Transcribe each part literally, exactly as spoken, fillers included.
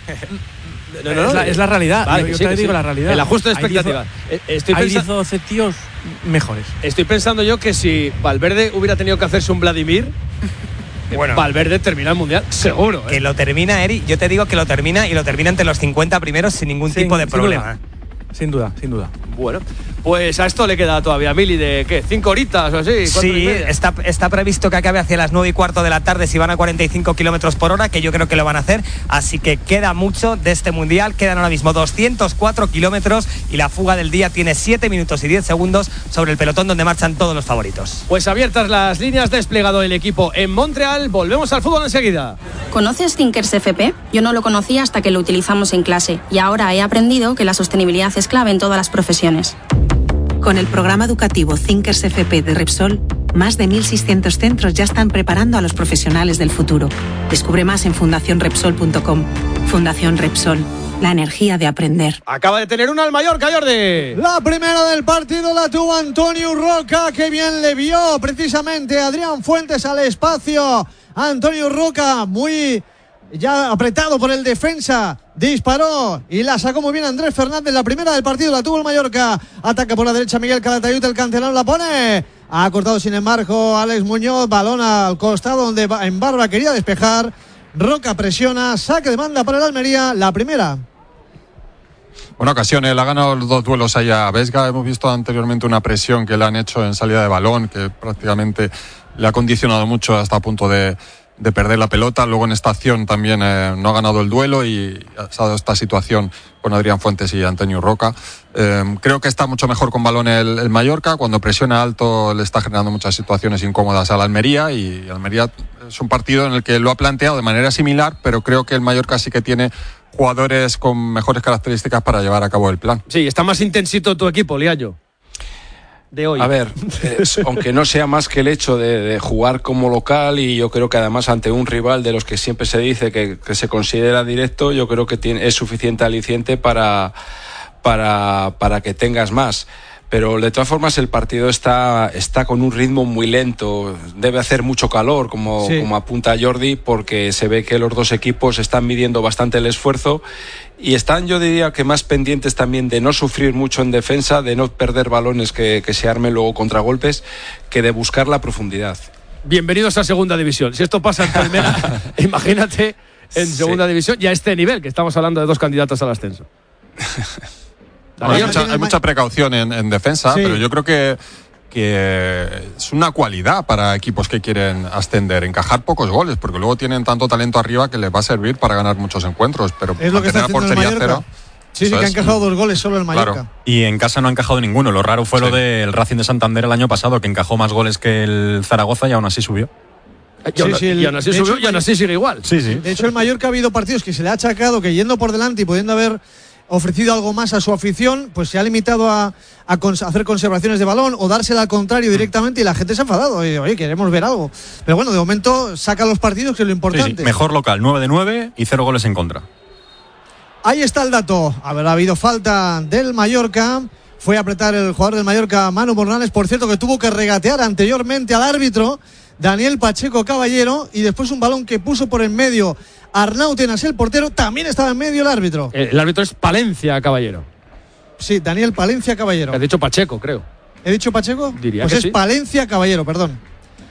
No, no, no, es, la, es la realidad. Vale, yo yo sí, te sí. digo la realidad. El ajuste de expectativa. Hay Estoy diez pensa- o doce tíos mejores. Estoy pensando yo que si Valverde hubiera tenido que hacerse un Vladimir, bueno, Valverde termina el Mundial, seguro. ¿eh? Que lo termina, Eri. Yo te digo que lo termina y lo termina entre los cincuenta primeros sin ningún Sin- tipo de sin problema. duda. Sin duda, sin duda. Bueno, pues a esto le queda todavía Mili de ¿qué? ¿Cinco horitas o así? ¿Cuatro y Sí, media? está, está previsto que acabe hacia las nueve y cuarto de la tarde si van a cuarenta y cinco kilómetros por hora, que yo creo que lo van a hacer. Así que queda mucho de este mundial. Quedan ahora mismo doscientos cuatro kilómetros y la fuga del día tiene siete minutos y diez segundos sobre el pelotón donde marchan todos los favoritos. Pues abiertas las líneas, desplegado el equipo en Montreal. Volvemos al fútbol enseguida. ¿Conoces Thinkers F P? Yo no lo conocía hasta que lo utilizamos en clase y ahora he aprendido que la sostenibilidad es clave en todas las profesiones. Con el programa educativo Thinkers F P de Repsol, más de mil seiscientos centros ya están preparando a los profesionales del futuro. Descubre más en fundación repsol punto com. Fundación Repsol, la energía de aprender. Acaba de tener una al Mallorca, Jordi. La primera del partido la tuvo Antonio Roca, que bien le vio precisamente Adrián Fuentes al espacio. Antonio Roca, muy ya apretado por el defensa, disparó y la sacó muy bien Andrés Fernández. La primera del partido la tuvo el Mallorca. Ataca por la derecha Miguel Calatayud, el canterano la pone. Ha cortado sin embargo Alex Muñoz, balón al costado donde en Barba quería despejar. Roca presiona, saque de banda para el Almería, la primera. Buena ocasión, él ha ganado los dos duelos ahí a Vesga. Hemos visto anteriormente una presión que le han hecho en salida de balón, que prácticamente le ha condicionado mucho hasta a punto de, de perder la pelota. Luego en esta acción también eh, no ha ganado el duelo y ha dado esta situación con Adrián Fuentes y Antonio Roca. Eh, creo que está mucho mejor con balón el, el Mallorca. Cuando presiona alto le está generando muchas situaciones incómodas al Almería, y Almería es un partido en el que lo ha planteado de manera similar, pero creo que el Mallorca sí que tiene jugadores con mejores características para llevar a cabo el plan. Sí, está más intensito tu equipo, Liallo, de hoy. A ver, es, aunque no sea más que el hecho de, de jugar como local, y yo creo que además ante un rival de los que siempre se dice que, que se considera directo, yo creo que tiene, es suficiente aliciente para, para, para que tengas más. Pero de todas formas el partido está, está con un ritmo muy lento. Debe hacer mucho calor, como, sí. como apunta Jordi, porque se ve que los dos equipos están midiendo bastante el esfuerzo y están, yo diría, que más pendientes también de no sufrir mucho en defensa, de no perder balones que, que se armen luego contragolpes, que de buscar la profundidad. Bienvenidos a Segunda División. Si esto pasa en primera, imagínate en Segunda sí. División y a este nivel, que estamos hablando de dos candidatos al ascenso. Bueno, hay, mucha, hay mucha precaución en, en defensa, sí. pero yo creo que, que es una cualidad para equipos que quieren ascender, encajar pocos goles, porque luego tienen tanto talento arriba que les va a servir para ganar muchos encuentros, pero es lo que está haciendo portería el Mallorca. Cero, sí, sí, que ha encajado dos goles solo el Mallorca. Claro. Y en casa no ha encajado ninguno. Lo raro fue sí. lo del Racing de Santander el año pasado, que encajó más goles que el Zaragoza y aún así subió. Y aún, sí, sí, el, y aún así subió hecho, y aún así sigue igual. Sí, sí. De hecho, el Mallorca ha habido partidos que se le ha achacado que yendo por delante y pudiendo haber ofrecido algo más a su afición, pues se ha limitado a, a, cons- a hacer conservaciones de balón o dársela al contrario directamente, y la gente se ha enfadado. Y, oye, queremos ver algo. Pero bueno, de momento saca los partidos, que es lo importante. Sí, sí. Mejor local, nueve de nueve y cero goles en contra. Ahí está el dato. Habrá habido falta del Mallorca. Fue a apretar el jugador del Mallorca, Manu Morales, por cierto, que tuvo que regatear anteriormente al árbitro, Daniel Pacheco Caballero, y después un balón que puso por en medio Arnautenas, el portero. También estaba en medio el árbitro. El, el árbitro es Palencia Caballero. Sí, Daniel Palencia Caballero. Has dicho Pacheco, creo. ¿He dicho Pacheco? Diría pues que es sí. Palencia Caballero, perdón.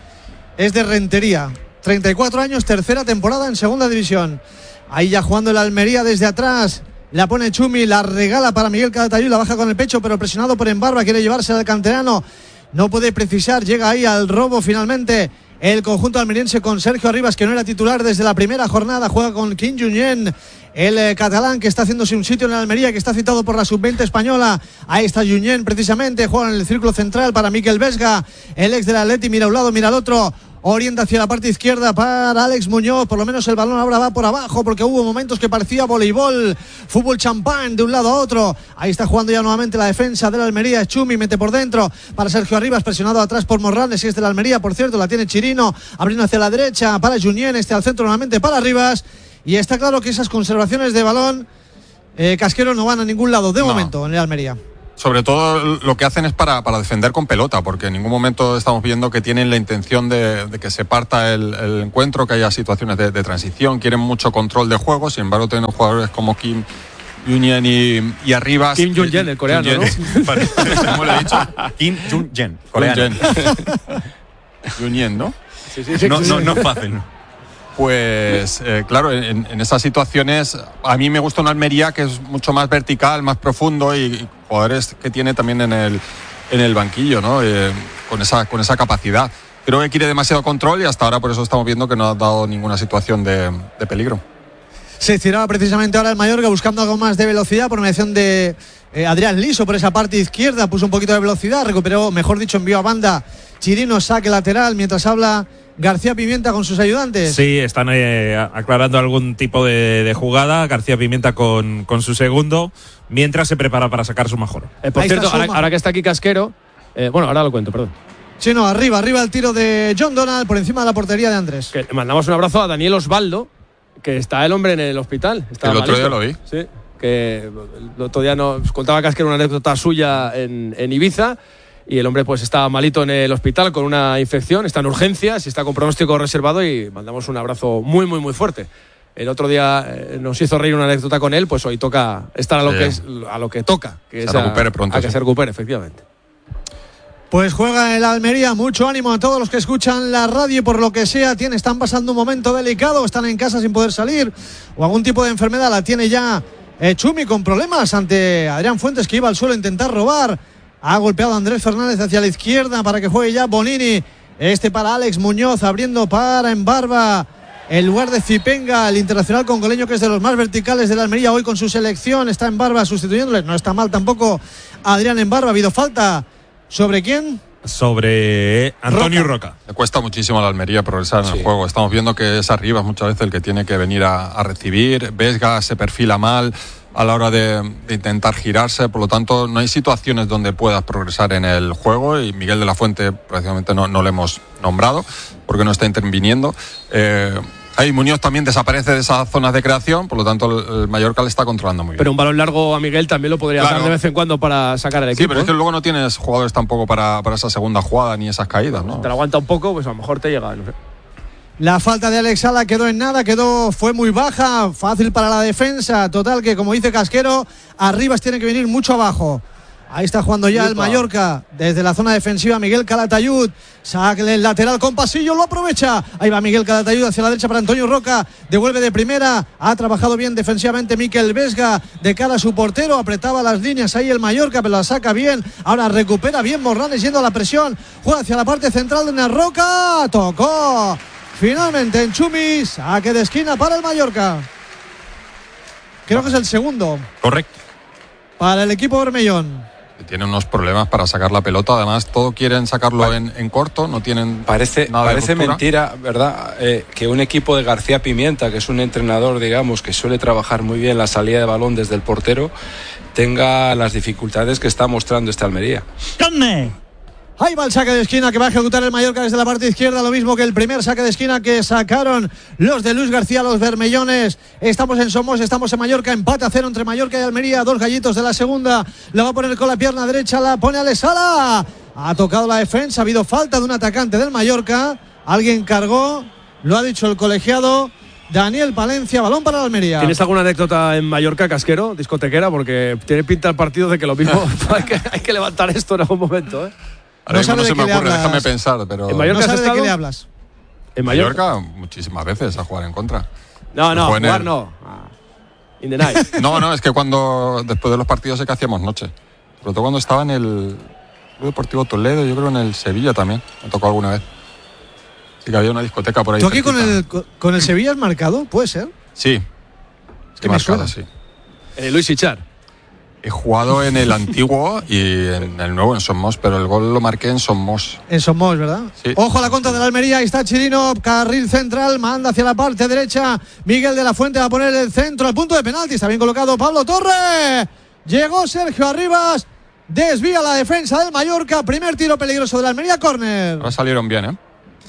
Es de Rentería. treinta y cuatro años, tercera temporada en segunda división. Ahí ya jugando el Almería desde atrás. La pone Chumi, la regala para Miguel Calatayud, la baja con el pecho, pero presionado por Embarba, quiere llevarse al canterano. No puede precisar, llega ahí al robo finalmente el conjunto almeriense con Sergio Arribas, que no era titular desde la primera jornada. Juega con Kim Junyent, el eh, catalán, que está haciéndose un sitio en la Almería, que está citado por la sub veinte española. Ahí está Junyent precisamente, juega en el círculo central para Mikel Vesga, el ex del Atleti. Mira a un lado, mira al otro, orienta hacia la parte izquierda para Alex Muñoz. Por lo menos el balón ahora va por abajo, porque hubo momentos que parecía voleibol, fútbol champán de un lado a otro. Ahí está jugando ya nuevamente la defensa de la Almería. Chumi mete por dentro para Sergio Arribas, presionado atrás por Morranes, que es de la Almería, por cierto. La tiene Chirino, abriendo hacia la derecha para Junyent, este al centro nuevamente para Arribas. Y está claro que esas conservaciones de balón, eh, Casquero, no van a ningún lado de no. momento en el Almería. sobre todo lo que hacen es para, para defender con pelota, porque en ningún momento estamos viendo que tienen la intención de, de que se parta el, el encuentro, que haya situaciones de, de transición, quieren mucho control de juego, sin embargo tienen jugadores como Kim Jung-yen y, y Arribas. Kim Jung-yen, el coreano, ¿no? ¿Cómo le he dicho? Kim Jung-yen, coreano. Jung-yen, ¿no? Sí, sí, sí, no, sí, no, sí. no es fácil. Pues eh, claro, en, en esas situaciones a mí me gusta una Almería que es mucho más vertical, más profundo y, y jugadores que tiene también en el, en el banquillo, ¿no? Eh, con, esa, con esa capacidad. Creo que quiere demasiado control y hasta ahora por eso estamos viendo que no ha dado ninguna situación de, de peligro. Se estiraba precisamente ahora el Mallorca buscando algo más de velocidad por mediación de eh, Adrián Liso por esa parte izquierda, puso un poquito de velocidad, recuperó, mejor dicho, envió a banda Chirino, saque lateral, mientras habla García Pimienta con sus ayudantes. Sí, están eh, aclarando algún tipo de, de jugada. García Pimienta con, con su segundo, mientras se prepara para sacar su mejor. Eh, por Ahí cierto, está ahora, Suma. ahora que está aquí Casquero, eh, bueno, ahora lo cuento, perdón. Sí, no, arriba, arriba el tiro de John Donald por encima de la portería de Andrés. Que le mandamos un abrazo a Daniel Osvaldo, que está el hombre en el hospital. Está El otro malito. día lo vi. Sí, que el otro día nos contaba Casquero una anécdota suya en, en Ibiza. Y el hombre pues está malito en el hospital con una infección, está en urgencias y está con pronóstico reservado y mandamos un abrazo muy, muy, muy fuerte. El otro día eh, nos hizo reír una anécdota con él, pues hoy toca estar a lo, Sí. que, es, a lo que toca. Que Se es a- recupere pronto, A que sí. se recupere, efectivamente. Pues juega el Almería, mucho ánimo a todos los que escuchan la radio y por lo que sea tiene, están pasando un momento delicado, están en casa sin poder salir o algún tipo de enfermedad la tiene ya eh, Chumi con problemas ante Adrián Fuentes que iba al suelo a intentar robar. Ha golpeado a Andrés Fernández hacia la izquierda para que juegue ya Bonini. Este para Alex Muñoz, abriendo para Embarba. En lugar de Zipenga, el internacional congoleño que es de los más verticales de la Almería hoy con su selección. Está Embarba sustituyéndole. No está mal tampoco Adrián Embarba. Ha habido falta. ¿Sobre quién? Sobre Antonio Roca. Le cuesta muchísimo a la Almería progresar en Sí. el juego. Estamos viendo que es Arribas muchas veces el que tiene que venir a, a recibir. Vesga se perfila mal a la hora de, de intentar girarse. Por lo tanto, no hay situaciones donde puedas progresar en el juego. Y Miguel de la Fuente prácticamente no, no le hemos nombrado porque no está interviniendo. Eh, Ahí Muñoz también desaparece de esas zonas de creación, por lo tanto el, el Mallorca le está controlando muy bien. Pero un balón largo a Miguel también lo podría Claro. dar de vez en cuando para sacar el equipo. Sí, pero es que ¿eh? luego no tienes jugadores tampoco para, para esa segunda jugada ni esas caídas, ¿no? Te lo aguanta un poco, pues a lo mejor te llega. No sé. La falta de Alex Sala quedó en nada, quedó, fue muy baja, fácil para la defensa. Total que, como dice Casquero, Arribas tiene que venir mucho abajo. Ahí está jugando ya el Mallorca desde la zona defensiva. Miguel Calatayud saca el lateral con pasillo, lo aprovecha. Ahí va Miguel Calatayud hacia la derecha para Antonio Roca. Devuelve de primera. Ha trabajado bien defensivamente Miquel Vesga de cara a su portero. Apretaba las líneas ahí el Mallorca, pero la saca bien. Ahora recupera bien Morlanes yendo a la presión. Juega hacia la parte central de una Roca. Tocó. Finalmente en Chumi. Saque de esquina para el Mallorca. Creo que es el segundo Correcto. para el equipo Bermellón. Tiene unos problemas para sacar la pelota, además todo quieren sacarlo en, en corto, no tienen Parece, nada de parece ruptura. mentira, ¿verdad? Eh, que un equipo de García Pimienta, que es un entrenador, digamos, que suele trabajar muy bien la salida de balón desde el portero, tenga las dificultades que está mostrando este Almería. Ahí va el saque de esquina que va a ejecutar el Mallorca desde la parte izquierda, lo mismo que el primer saque de esquina que sacaron los de Luis García, los bermellones. Estamos en Somos, estamos en Mallorca, empate a cero entre Mallorca y Almería, dos gallitos de la segunda, la va a poner con la pierna derecha, la pone Alex Sala, ha tocado la defensa, ha habido falta de un atacante del Mallorca, alguien cargó, lo ha dicho el colegiado Daniel Palencia, balón para la Almería. ¿Tienes alguna anécdota en Mallorca, Casquero, discotequera? Porque tiene pinta el partido de que lo mismo hay, que, hay que levantar esto en algún momento, ¿eh? Ahora No mismo sabe no de se qué me le ocurre, hablas. déjame pensar, pero ¿En Mallorca No has sabes de qué estado? le hablas. ¿En Mallorca? Mallorca muchísimas veces a jugar en contra. No, no, Fue en jugar el- no. Ah, in the night. No, no, es que cuando después de los partidos sé que hacíamos noche. Sobre todo cuando estaba en el Club Deportivo Toledo, yo creo en el Sevilla también, me tocó alguna vez. Sí que había una discoteca por ahí. ¿Tú aquí con cerquita. el, con el Sevilla has marcado? ¿Puede ser? Sí. Es que He me marcado, suena. sí. En el Luis Ichar. He jugado en el antiguo y en el nuevo en Somos, pero el gol lo marqué en Somos. En Somos, ¿verdad? Sí. Ojo a la contra de la Almería, ahí está Chirino, carril central, manda hacia la parte derecha, Miguel de la Fuente va a poner el centro al punto de penalti, está bien colocado Pablo Torres, llegó Sergio Arribas, desvía la defensa del Mallorca, primer tiro peligroso de la Almería, córner. Ahora salieron bien, ¿eh?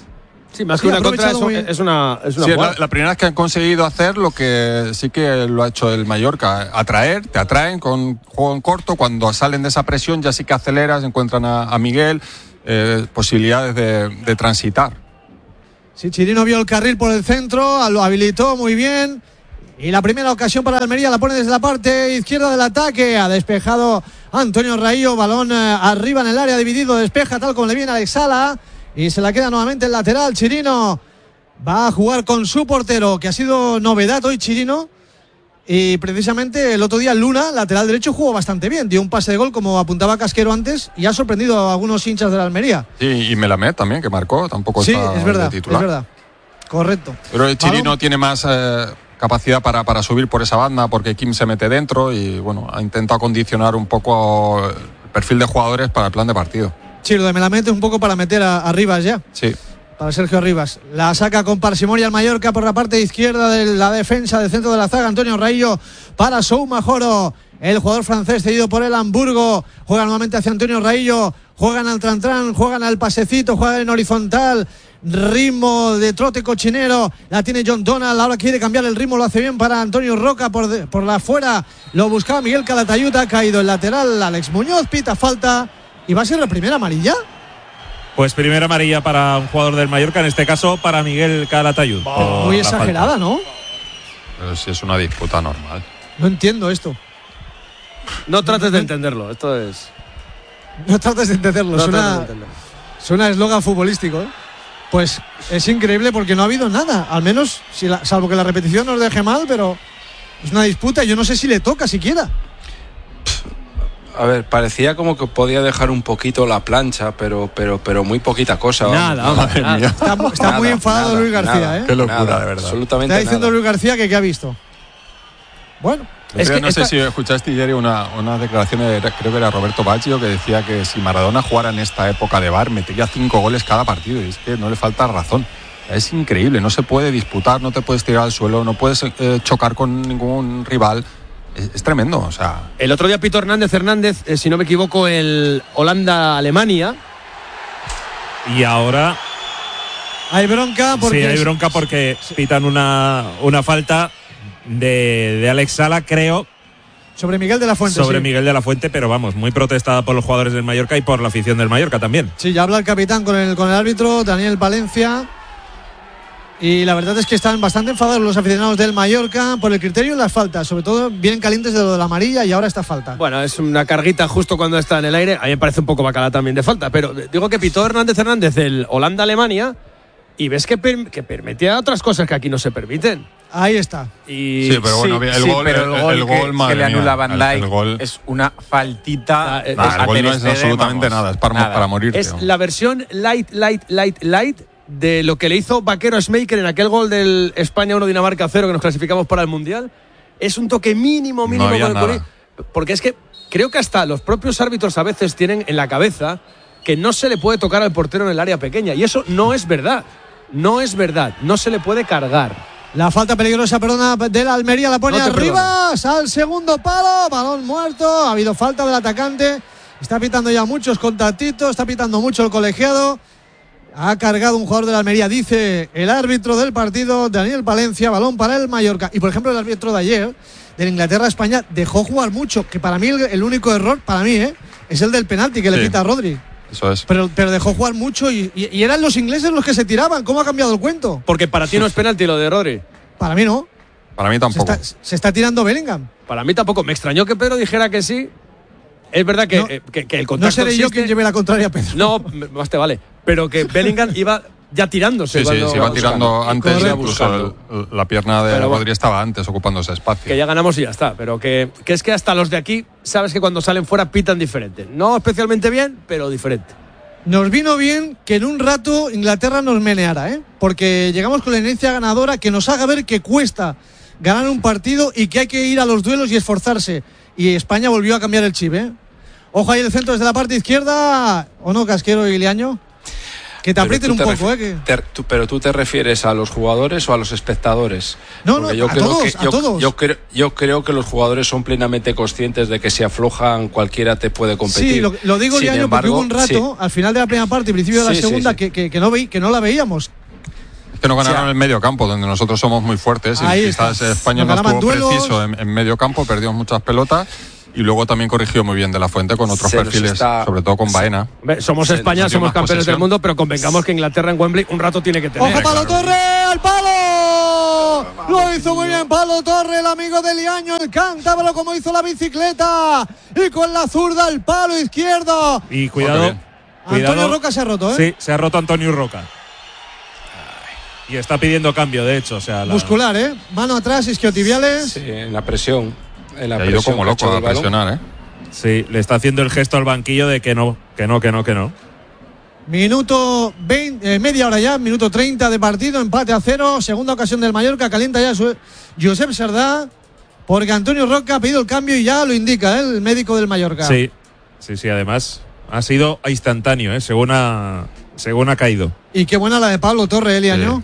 Sí, más Sí, que una contra, aprovechado muy es, bien. es una, es una Sí, jugada. la, la primera vez que han conseguido hacer lo que sí que lo ha hecho el Mallorca, atraer, te atraen con juego en corto, cuando salen de esa presión ya sí que aceleras, encuentran a, a Miguel, eh, posibilidades de, de transitar. Sí, Chirino vio el carril por el centro, lo habilitó muy bien. Y la primera ocasión para Almería la pone desde la parte izquierda del ataque. Ha despejado Antonio Raillo, balón eh, arriba en el área dividido, despeja tal como le viene a Alex Sala. Y se la queda nuevamente el lateral. Chirino va a jugar con su portero, que ha sido novedad hoy Chirino. Y precisamente el otro día Luna, lateral derecho, jugó bastante bien. Dio un pase de gol como apuntaba Casquero antes y ha sorprendido a algunos hinchas de la Almería. Sí, y Melamed también, que marcó, tampoco Sí, está es verdad, de titular. es verdad. Correcto. Pero el Chirino Balón. tiene más eh, capacidad para, para subir por esa banda, porque Kim se mete dentro y bueno, ha intentado condicionar un poco el perfil de jugadores para el plan de partido. Sí, lo de Melamed es un poco para meter a, a Rivas ya. Sí. Para Sergio Rivas. La saca con parsimonia el Mallorca por la parte izquierda de la defensa del centro de la zaga. Antonio Raillo para Souma Joro. El jugador francés cedido por el Hamburgo. Juega nuevamente hacia Antonio Raillo. Juegan al tran-tran, juegan al pasecito, juegan en horizontal. Ritmo de trote cochinero. La tiene John Donald. Ahora quiere cambiar el ritmo. Lo hace bien para Antonio Roca por, de, por la afuera. Lo buscaba Miguel Calatayud. Ha caído el lateral. Alex Muñoz pita falta. ¿Y va a ser la primera amarilla? Pues primera amarilla para un jugador del Mallorca, en este caso para Miguel Calatayud. Oh, muy exagerada, ¿no? Pero sí es una disputa normal. No entiendo esto. No trates de entenderlo, esto es. No trates de entenderlo. No suena, trates de entenderlo. suena a eslogan futbolístico, ¿eh? Pues es increíble porque no ha habido nada. Al menos, si la, salvo que la repetición nos deje mal, pero es una disputa y yo no sé si le toca siquiera. A ver, parecía como que podía dejar un poquito la plancha, pero pero pero muy poquita cosa. Nada, vamos. vamos, nada. Está, está Nada, muy enfadado nada, Luis García, nada. ¿eh? Qué locura, Nada, de verdad. absolutamente Está diciendo nada. Luis García que qué ha visto. Bueno, Es Es que no esta- sé si escuchaste ayer una, una declaración de, creo que era Roberto Baggio, que decía que si Maradona jugara en esta época de V A R metería cinco goles cada partido, y es que no le falta razón. Es increíble, no se puede disputar, no te puedes tirar al suelo, no puedes eh, chocar con ningún rival. Es, es tremendo, o sea. El otro día Pito Hernández Hernández, eh, si no me equivoco, el Holanda-Alemania. Y ahora hay bronca porque sí hay bronca porque pitan una, una falta de, de Alex Sala, creo, sobre Miguel de la Fuente. sobre sí. Miguel de la Fuente, pero vamos, muy protestada por los jugadores del Mallorca y por la afición del Mallorca también. Sí, ya habla el capitán con el, con el árbitro, Daniel Valencia. Y la verdad es que están bastante enfadados los aficionados del Mallorca por el criterio de las faltas. Sobre todo vienen calientes de lo de la amarilla y ahora esta falta. Bueno, es una carguita justo cuando está en el aire. A mí me parece un poco bacala también de falta. Pero digo que pitó Hernández Hernández el Holanda-Alemania y ves que, per- que permitía otras cosas que aquí no se permiten. Ahí está. Y Sí, pero bueno, sí, el sí, gol, pero el el- gol, el que, gol, madre que le anula mía, Van el- Dijk el gol. es una faltita. Ah, eh, Nah, a el gol Ter no es Stegen, absolutamente vamos, nada, es para, nada. para morirte. es la versión light, light, light, light de lo que le hizo Vaquero Schmeichel en aquel gol del España uno Dinamarca cero que nos clasificamos para el Mundial. Es un toque mínimo, mínimo No había con el nada. Curi- porque es que creo que hasta los propios árbitros a veces tienen en la cabeza que no se le puede tocar al portero en el área pequeña y eso no es verdad. No es verdad, no se le puede cargar. La falta peligrosa, perdona, de la Almería la pone No te arriba, al segundo palo, balón muerto, ha habido falta del atacante, está pitando ya muchos contactitos, está pitando mucho el colegiado, ha cargado un jugador de la Almería, dice el árbitro del partido, Daniel Valencia, balón para el Mallorca. Y por ejemplo el árbitro de ayer, de Inglaterra-España, dejó jugar mucho, que para mí el, el único error, para mí, ¿eh? es el del penalti que le Sí. pita a Rodri. Eso es. Pero, pero dejó jugar mucho y, y- y eran los ingleses los que se tiraban. ¿Cómo ha cambiado el cuento? Porque para ti no es penalti lo de Rodri. Para mí no. Para mí Se tampoco. está, se está tirando Bellingham. Para mí tampoco. Me extrañó que Pedro dijera que sí. Es verdad que, No, eh, que, que el No contacto seré yo existe. quien lleve la contraria a Pedro. No, más te vale. Pero que Bellingham iba ya tirándose. Sí, sí, cuando- se iba tirando antes, Correcto. incluso el- el- la pierna de Pero bueno. Rodri estaba antes ocupando ese espacio. Que ya ganamos y ya está. Pero que, que es que hasta los de aquí, sabes que cuando salen fuera pitan diferente. No especialmente bien, pero diferente. Nos vino bien que en un rato Inglaterra nos meneara, ¿eh? Porque llegamos con la inercia ganadora que nos haga ver que cuesta ganar un partido y que hay que ir a los duelos y esforzarse. Y España volvió a cambiar el chip, ¿eh? Ojo ahí el centro desde la parte izquierda. ¿O no, Casquero y Liaño? Que te Pero aprieten tú un te poco, refi- ¿eh? Que... te- tú- pero tú te refieres a los jugadores o a los espectadores. No, Porque no, a todos, que, a yo, todos. Yo, creo, yo creo que los jugadores son plenamente conscientes de que si aflojan cualquiera te puede competir. Sí, lo, lo digo, Sin Liaño, porque embargo, hubo un rato, sí. al final de la primera parte y principio de la Sí, sí, segunda, sí. Que, que, que, no veí, que no la veíamos. Es que nos ganaron O sea, el medio campo, donde nosotros somos muy fuertes. Ahí Y quizás está. España Nos no ganaban estuvo duelos. preciso en, en medio campo, perdimos muchas pelotas. Y luego también corrigió muy bien De La Fuente con otros Se nos perfiles, está- sobre todo con Baena. Hombre, somos Se España, nos dio somos más campeones del posesión. mundo, pero convengamos que Inglaterra en Wembley un rato tiene que tener. ¡Ojo, Palo Torre! ¡Al palo! Lo hizo muy bien Palo Torre, el amigo de Liaño, el cántabro, como hizo la bicicleta. Y con la zurda, el palo izquierdo. Y Oh, cuidado. qué bien. cuidado. Antonio Roca se ha roto, ¿eh? Sí, se ha roto Antonio Roca. Y está pidiendo cambio, de hecho. O sea, la- Muscular, ¿eh? Mano atrás, isquiotibiales. Sí, en la presión. En la Y ha ido presión como que ha hecho loco a del balón. presionar, ¿eh? Sí, le está haciendo el gesto al banquillo de que no, que no, que no, que no. Minuto veinte, eh, media hora ya, minuto treinta de partido, empate a cero, segunda ocasión del Mallorca, calienta ya su, Josep Serdá, porque Antonio Roca ha pedido el cambio y ya lo indica, ¿eh? El médico del Mallorca. Sí, sí, sí, además ha sido instantáneo, ¿eh? según, ha, según ha caído. Y qué buena la de Pablo Torre, Eliaño.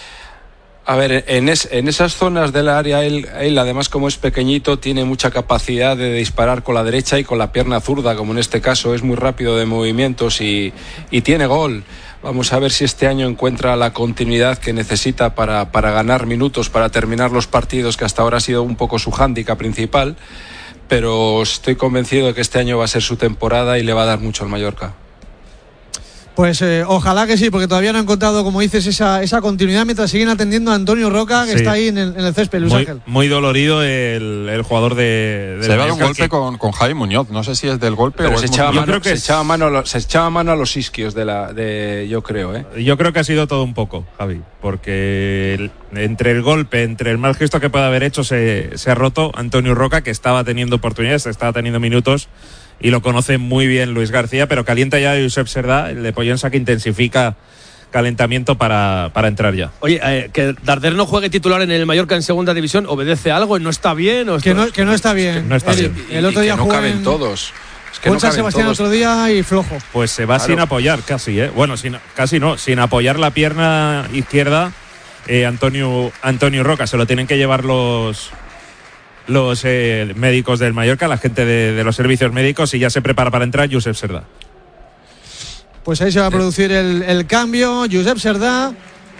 A ver, en, es, en esas zonas del área, él, él además como es pequeñito, tiene mucha capacidad de disparar con la derecha y con la pierna zurda, como en este caso, es muy rápido de movimientos y, y tiene gol. Vamos a ver si este año encuentra la continuidad que necesita para, para ganar minutos, para terminar los partidos, que hasta ahora ha sido un poco su hándicap principal, pero estoy convencido de que este año va a ser su temporada y le va a dar mucho al Mallorca. Pues eh, ojalá que sí, porque todavía no han encontrado, como dices, esa, esa continuidad mientras siguen atendiendo a Antonio Roca, que Sí. está ahí en el, en el césped, Luis Muy, Ángel. muy dolorido el, el jugador de. del Se lleva un Mallorca, golpe que- con, con Javi Muñoz. No sé si es del golpe Pero o se es echaba, muscular. Yo mano, creo que se, es- echaba mano a los, se echaba mano a los isquios de la, de, yo creo, ¿eh? Yo creo que ha sido todo un poco, Javi, porque el- entre el golpe, entre el mal gesto que puede haber hecho, se, se ha roto Antonio Roca, que estaba teniendo oportunidades, estaba teniendo minutos, y lo conoce muy bien Luis García, pero calienta ya Josep Serdá, el de Pollensa, que intensifica calentamiento para, para entrar ya. Oye, eh, que Darder no juegue titular en el Mallorca en segunda división, ¿obedece a algo? ¿No está bien? O Que esto- no, que no está bien. No está el, bien. el otro y día que no jugó caben en, todos. Es que jugó no en San caben Sebastián todos. otro día y flojo. Pues se va Claro. sin apoyar casi, ¿eh? Bueno, sin, casi no, sin apoyar la pierna izquierda eh, Antonio, Antonio Roca. Se lo tienen que llevar los los eh, médicos del Mallorca, la gente de, de los servicios médicos, y ya se prepara para entrar Josep Serdá. Pues ahí se va a producir el, el cambio. Josep Serdá,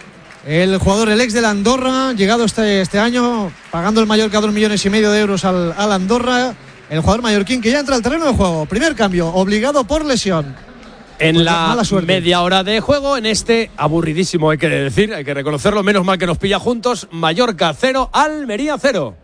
el jugador, el ex del Andorra, llegado este, este año, pagando el Mallorca dos millones y medio de euros al, al Andorra. El jugador mallorquín que ya entra al terreno de juego. Primer cambio, obligado por lesión. En Pues la mala suerte. media hora de juego, en este aburridísimo, hay que decir, hay que reconocerlo, menos mal que nos pilla juntos, Mallorca cero, Almería cero.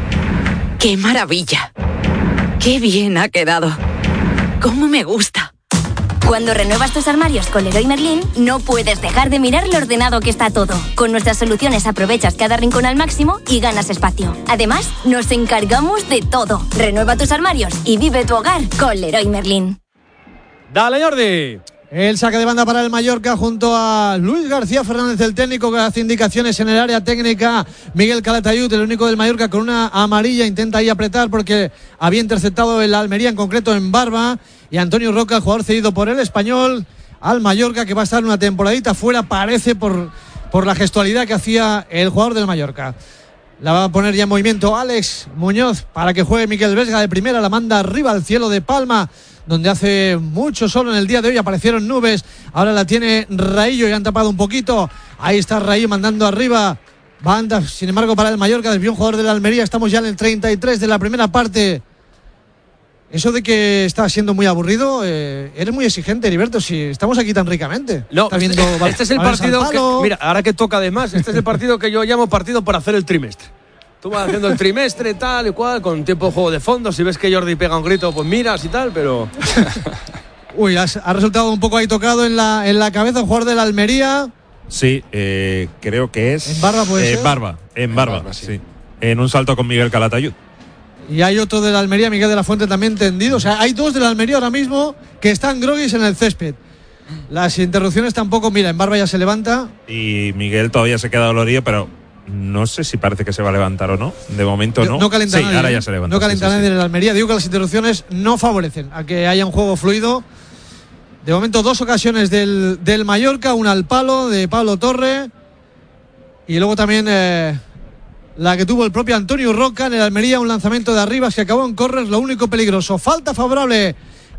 ¡Qué maravilla! ¡Qué bien ha quedado! ¡Cómo me gusta! Cuando renuevas tus armarios con Leroy Merlin, no puedes dejar de mirar lo ordenado que está todo. Con nuestras soluciones aprovechas cada rincón al máximo y ganas espacio. Además, nos encargamos de todo. Renueva tus armarios y vive tu hogar con Leroy Merlin. Dale, Jordi. El saque de banda para el Mallorca junto a Luis García Fernández, el técnico que hace indicaciones en el área técnica. Miguel Calatayud, el único del Mallorca con una amarilla, intenta ahí apretar porque había interceptado el Almería, en concreto en Barba. Y Antonio Roca, el jugador cedido por el Español al Mallorca, que va a estar una temporadita fuera, parece, por, por la gestualidad que hacía el jugador del Mallorca. La va a poner ya en movimiento Alex Muñoz para que juegue Miquel Vesga de primera, la manda arriba al cielo de Palma, donde hace mucho sol en el día de hoy, aparecieron nubes, ahora la tiene Raillo y han tapado un poquito. Ahí está Raillo mandando arriba, banda, sin embargo, para el Mallorca, desvió un jugador de la Almería. Estamos ya en el treinta y tres de la primera parte. Eso de que está siendo muy aburrido, eh, eres muy exigente, Heriberto, si estamos aquí tan ricamente. No, Está viendo este, este es el balones al partido que, palo. mira, ahora que toca además, este es el partido que yo llamo partido por hacer el trimestre. Tú vas haciendo el trimestre tal y cual, con tiempo de juego de fondo, si ves que Jordi pega un grito, pues miras y tal, pero... Uy, ha, ha resultado un poco ahí tocado en la, en la cabeza un jugador de la Almería. Sí, eh, creo que es. ¿En Barba puede eh, ser? En Barba, en Barba, Barba, sí. sí. En un salto con Miguel Calatayud. Y hay otro de la Almería, Miguel de la Fuente, también tendido. O sea, hay dos de la Almería ahora mismo que están groguis en el césped. Las interrupciones tampoco, mira, en Barba ya se levanta. Y Miguel todavía se queda dolorido, pero no sé si parece que se va a levantar o no. De momento no. No calienta sí, nadie. ahora ¿eh? ya se levanta. No calienta sí, sí, nadie sí. en la Almería. Digo que las interrupciones no favorecen a que haya un juego fluido. De momento, dos ocasiones del, del Mallorca, una al palo de Pablo Torre. Y luego también eh, la que tuvo el propio Antonio Roca en el Almería, un lanzamiento de arriba que acabó en córner, lo único peligroso. Falta favorable